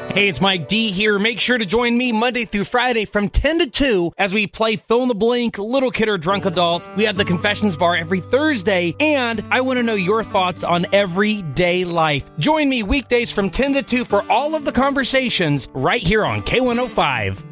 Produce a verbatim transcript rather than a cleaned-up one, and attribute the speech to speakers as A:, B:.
A: Hey, it's Mike D here. Make sure to join me Monday through Friday from ten to two as we play Fill in the Blank, Little Kid or Drunk Adult. We have the Confessions Bar every Thursday, and I want to know your thoughts on everyday life. Join me weekdays from ten to two for all of the conversations right here on K one oh five.